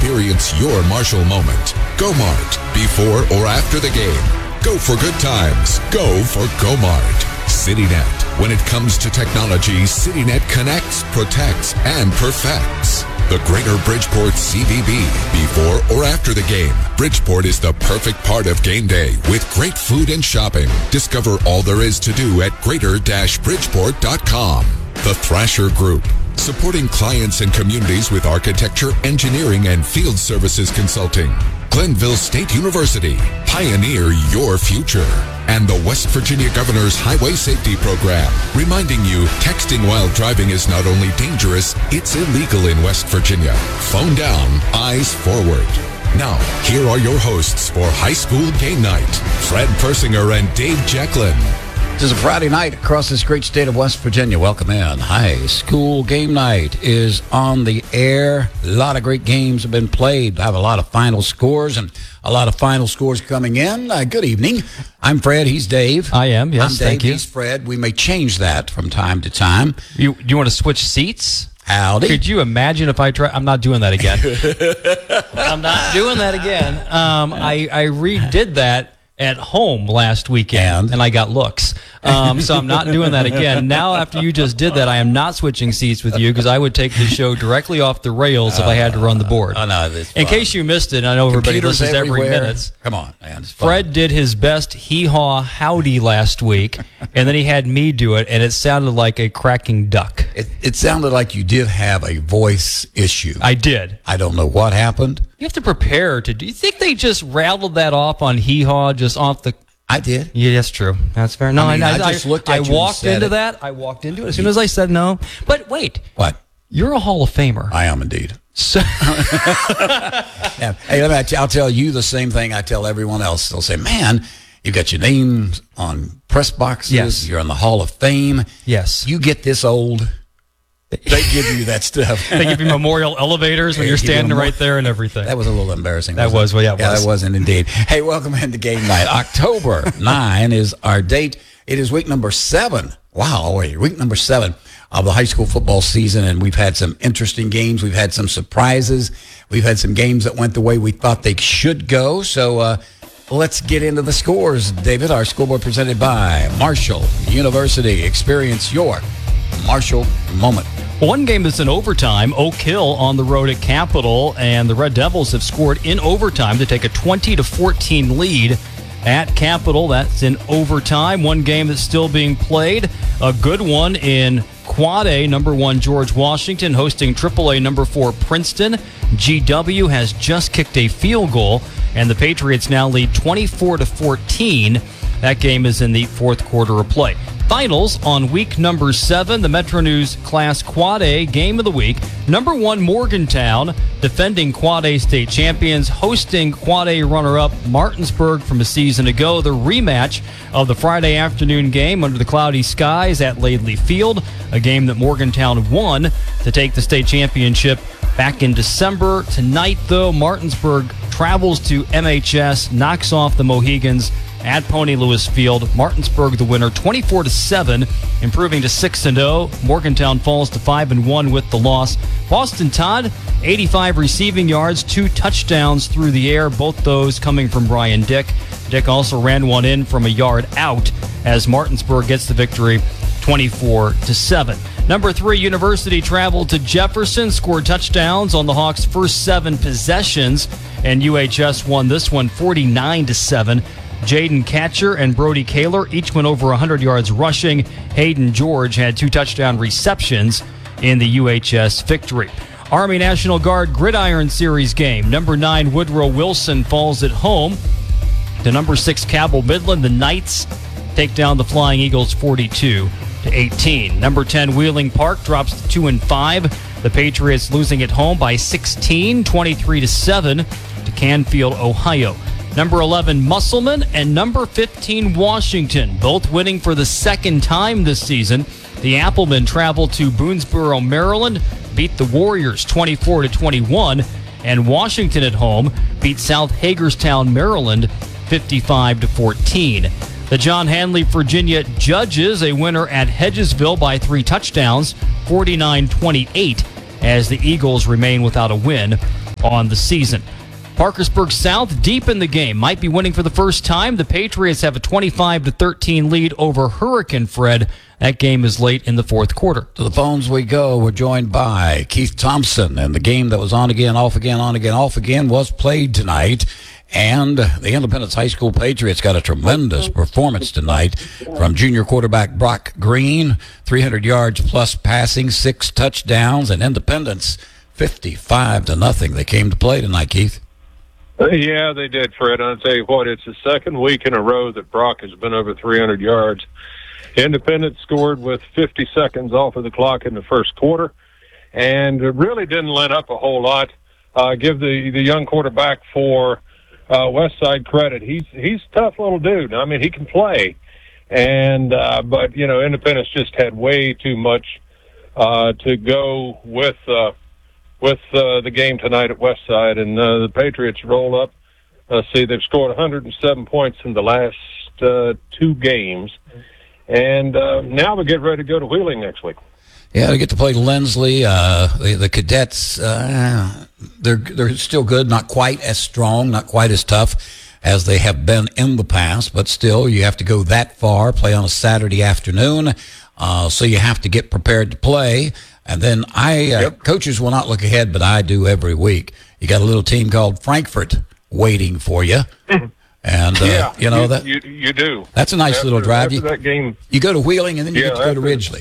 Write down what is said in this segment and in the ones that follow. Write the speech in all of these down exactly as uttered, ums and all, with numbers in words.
Experience your Marshall moment. Go Mart. Before or after the game. Go for good times. Go for Go Mart. CityNet. When it comes to technology, CityNet connects, protects, and perfects. The Greater Bridgeport C V B. Before or after the game, Bridgeport is the perfect part of game day with great food and shopping. Discover all there is to do at greater bridgeport dot com. The Thrasher Group. Supporting clients and communities with architecture, engineering, and field services consulting. Glenville State University. Pioneer your future. And the West Virginia Governor's Highway Safety Program, reminding you texting while driving is not only dangerous, it's illegal in West Virginia. Phone down, eyes forward. Now, here are your hosts for High School Game Night, Fred Persinger and Dave Jacklin. This is a Friday night across this great state of West Virginia. Welcome in. High School Game Night is on the air. A lot of great games have been played. I have a lot of final scores and a lot of final scores coming in. Uh, good evening. I'm Fred. He's Dave. I am. Yes, I'm Dave. thank you. He's Fred. We may change that from time to time. You, do you want to switch seats? Howdy. Could you imagine if I try? I'm not doing that again. I'm not doing that again. Um, I, I redid that at home last weekend, and, and I got looks. Um, so I'm not doing that again. Now, after you just did that, I am not switching seats with you because I would take the show directly off the rails if I had to run the board. Oh, no, this In case you missed it, I know everybody Computers listens every everywhere. minute. Come on, man. It's Fred fun. did his best hee-haw howdy last week, and then he had me do it, and it sounded like a cracking duck. It, it sounded like you did have a voice issue. I did. I don't know what happened. You have to prepare to do. You think they just rattled that off on hee-haw, just off the... I did. Yeah, that's true. That's fair. No, I mean, I, I just looked at I you and walked said into it. that. I walked into it as soon as I said no. But wait, What? you're a Hall of Famer. I am indeed. So, Yeah. Hey, let me, I'll tell you the same thing I tell everyone else. They'll say, man, you got your name on press boxes. Yes. You're in the Hall of Fame. yes, You get this old, they give you that stuff. they give you memorial elevators when They you're give you standing memo- right there and everything. That was a little embarrassing. That wasn't was, it? well, yeah, it yeah, was. that wasn't indeed. Hey, welcome into Game Night. October ninth is our date. It is week number seven. Wow, wait, week number seven of the high school football season, and we've had some interesting games. We've had some surprises. We've had some games that went the way we thought they should go. So uh, let's get into the scores. David, our scoreboard presented by Marshall University. Experience your Marshall moment. One game that's in overtime, Oak Hill on the road at Capitol, and the Red Devils have scored in overtime to take a twenty to fourteen lead at Capitol. That's in overtime. One game that's still being played, a good one in Quad A, number one George Washington hosting triple A number four Princeton. G W has just kicked a field goal, and the Patriots now lead twenty-four to fourteen. That game is in the fourth quarter of play. Finals on week number seven, the Metro News Class Quad A game of the week. Number one Morgantown, defending Quad A state champions, hosting Quad A runner-up Martinsburg from a season ago. The rematch of the Friday afternoon game under the cloudy skies at Laidley Field, a game that Morgantown won to take the state championship back in December. Tonight, though, Martinsburg travels to M H S, knocks off the Mohegans at Pony Lewis Field. Martinsburg the winner, twenty-four to seven, improving to six and oh. Morgantown falls to five and one with the loss. Boston Todd, eighty-five receiving yards, two touchdowns through the air, both those coming from Brian Dick. Dick also ran one in from a yard out as Martinsburg gets the victory, twenty-four to seven. Number three, University traveled to Jefferson, scored touchdowns on the Hawks' first seven possessions, and U H S won this one forty-nine to seven. Jaden Catcher and Brody Kaler each went over one hundred yards rushing. Hayden George had two touchdown receptions in the U H S victory. Army National Guard Gridiron Series game. Number nine Woodrow Wilson falls at home to number six Cabell Midland. The Knights take down the Flying Eagles forty-two to eighteen. Number ten Wheeling Park drops to two and five. The Patriots losing at home by sixteen, twenty-three to seven to Canfield, Ohio. Number eleven, Musselman, and number fifteen, Washington, both winning for the second time this season. The Applemen travel to Boonesboro, Maryland, beat the Warriors twenty-four to twenty-one, and Washington at home beat South Hagerstown, Maryland, fifty-five to fourteen. The John Hanley Virginia Judges a winner at Hedgesville by three touchdowns, forty-nine twenty-eight, as the Eagles remain without a win on the season. Parkersburg South deep in the game, might be winning for the first time. The Patriots have a twenty-five to thirteen lead over Hurricane Fred. That game is late in the fourth quarter. To the phones we go. We're joined by Keith Thompson, and the game that was on again, off again, on again, off again was played tonight. And the Independence High School Patriots got a tremendous performance tonight from junior quarterback Brock Green, three hundred yards plus passing, six touchdowns, and Independence fifty-five to nothing. They came to play tonight, Keith. Yeah, they did, Fred. I'll tell you what, it's the second week in a row that Brock has been over three hundred yards. Independence scored with fifty seconds off of the clock in the first quarter, and it really didn't let up a whole lot. Uh, give the, the young quarterback for uh, Westside credit. He's he's a tough little dude. I mean, he can play. and uh, But, you know, Independence just had way too much uh, to go with uh, with uh, the game tonight at Westside, and uh, the Patriots roll up. Uh, see, they've scored one hundred seven points in the last uh, two games. And uh, now we get ready to go to Wheeling next week. Yeah, they get to play Lindsley. Uh, the, the Cadets, uh, they're they're still good, not quite as strong, not quite as tough as they have been in the past, but still, you have to go that far, play on a Saturday afternoon, uh, so you have to get prepared to play. And then I, uh, yep. coaches will not look ahead, but I do every week. You got a little team called Frankfort waiting for you. And, uh, yeah, you know, you, that you, you do. That's a nice after, little drive. After You, that game, you go to Wheeling, and then you yeah, get to go after, to Ridgely.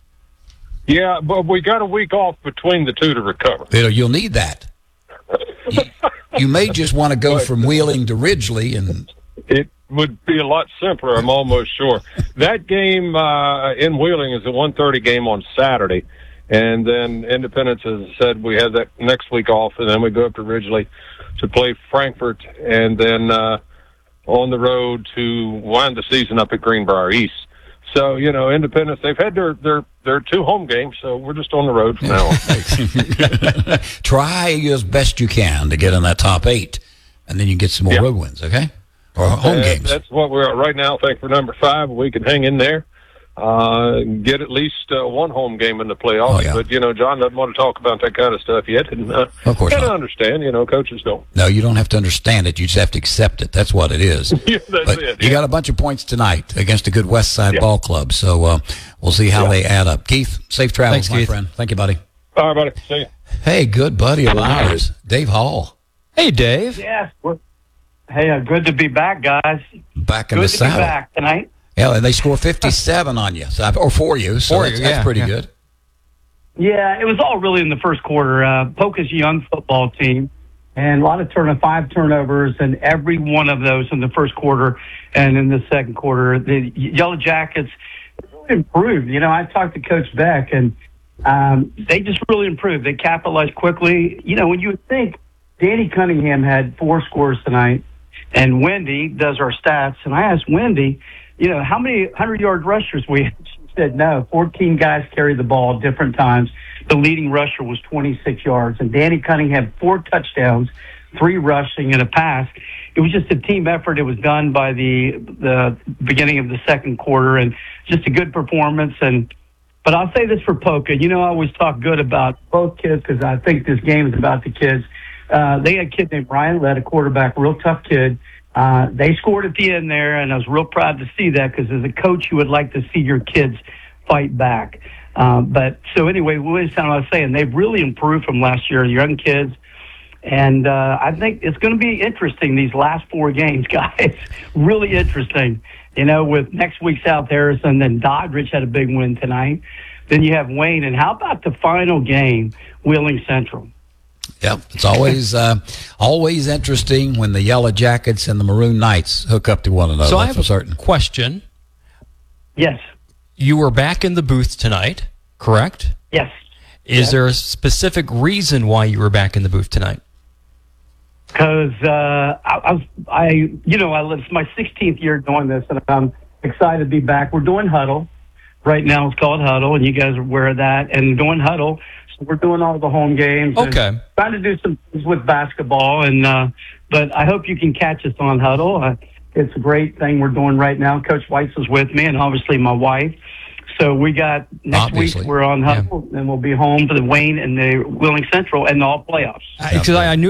Yeah, but we got a week off between the two to recover. You know, you'll need that. you, you may just want to go but, from Wheeling to Ridgely. And it would be a lot simpler, I'm almost sure. That game uh, in Wheeling is a one thirty game on Saturday. And then Independence, as I said, we have that next week off, and then we go up to Ridgely to play Frankfort, and then uh, on the road to wind the season up at Greenbrier East. So, you know, Independence, they've had their, their, their two home games, so we're just on the road from now on. Try as best you can to get in that top eight, and then you get some more yep. road wins, okay? Or home uh, games. That's what we're at right now. I think we're number five. We can hang in there. Uh, get at least uh, one home game in the playoffs. Oh, yeah. But, you know, John doesn't want to talk about that kind of stuff yet. And, uh, of course gotta not. understand, you know, coaches don't. No, you don't have to understand it. You just have to accept it. That's what it is. yeah, that's but it. You Yeah. got a bunch of points tonight against a good West Side Yeah. ball club. So uh, we'll see how Yeah. they add up. Keith, safe travels, Thanks, my Keith. friend. Thank you, buddy. All right, buddy. See you. Hey, good buddy of ours, Dave Hall, Hey, Dave. Yes. We're, hey, uh, good to be back, guys. back in Good the to saddle. be back tonight. Yeah, and they score fifty-seven on you, so, or for you. So For that's, you, that's yeah, pretty yeah. good. Yeah, it was all really in the first quarter. Uh, Polka's a young football team, and a lot of turn five turnovers, and every one of those in the first quarter and in the second quarter. The Yellow Jackets really improved. You know, I talked to Coach Beck, and um, they just really improved. They capitalized quickly. You know, when you would think Danny Cunningham had four scores tonight, and Wendy does our stats, and I asked Wendy, you know, how many hundred-yard rushers we had? She said, no, fourteen guys carried the ball at different times. The leading rusher was twenty-six yards, and Danny Cunningham had four touchdowns, three rushing, and a pass. It was just a team effort. It was done by the the beginning of the second quarter, and just a good performance. And But I'll say this for Polka. You know, I always talk good about both kids because I think this game is about the kids. Uh, they had a kid named Ryan Lett, a quarterback, real tough kid. Uh, they scored at the end there, and I was real proud to see that because as a coach, you would like to see your kids fight back. Um, but so anyway, Williamstown, I was saying, they've really improved from last year, young kids. And uh, I think it's going to be interesting, these last four games, guys. Really interesting. You know, with next week South Harrison, then Doddridge had a big win tonight. Then you have Wayne. And how about the final game, Wheeling Central? Yep, it's always uh, always interesting when the Yellow Jackets and the Maroon Knights hook up to one another. So I that's have a for certain. question. Yes. You were back in the booth tonight, correct? Yes. Is Yes. there a specific reason why you were back in the booth tonight? Because uh, I, I, was, I, you know, I, it's my sixteenth year doing this, and I'm excited to be back. We're doing Huddle right now. It's called Huddle, and you guys are aware of that. And doing Huddle, so we're doing all the home games. and Okay. Trying to do some things with basketball, and uh, but I hope you can catch us on Huddle. Uh, it's a great thing we're doing right now. Coach Weitz is with me, and obviously my wife. So we got next Obviously. week we're on Huddle, and we'll be home for the Wayne and the Wheeling Central and all playoffs. Because I, I knew